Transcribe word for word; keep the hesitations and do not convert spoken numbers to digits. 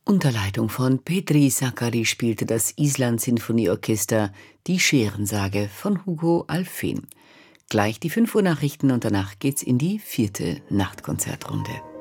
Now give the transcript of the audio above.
Unter Leitung von Petri Sakkari spielte das Island Sinfonieorchester die Scherensäge von Hugo Alfvén. Gleich die fünf Uhr Nachrichten und danach geht's in die vierte Nachtkonzertrunde.